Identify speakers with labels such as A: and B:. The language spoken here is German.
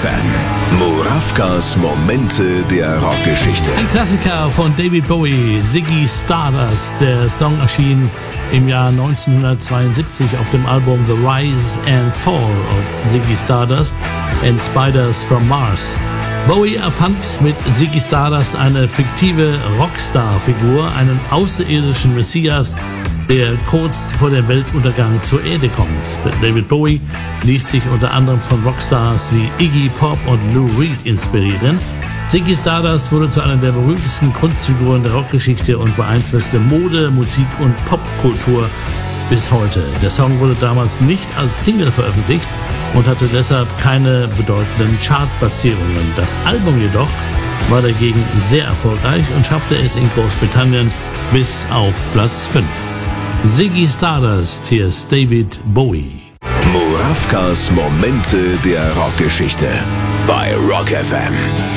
A: FM. Murawkas Momente der Rockgeschichte.
B: Ein Klassiker von David Bowie, Ziggy Stardust. Der Song erschien im Jahr 1972 auf dem Album The Rise and Fall of Ziggy Stardust and Spiders from Mars. Bowie erfand mit Ziggy Stardust eine fiktive Rockstar-Figur, einen außerirdischen Messias, der kurz vor dem Weltuntergang zur Erde kommt. David Bowie ließ sich unter anderem von Rockstars wie Iggy Pop und Lou Reed inspirieren. Ziggy Stardust wurde zu einer der berühmtesten Kunstfiguren der Rockgeschichte und beeinflusste Mode, Musik und Popkultur bis heute. Der Song wurde damals nicht als Single veröffentlicht und hatte deshalb keine bedeutenden Chartplatzierungen. Das Album jedoch war dagegen sehr erfolgreich und schaffte es in Großbritannien bis auf Platz 5. Ziggy Stardust, hier ist David Bowie.
A: Murawkas Momente der Rockgeschichte bei Rock FM.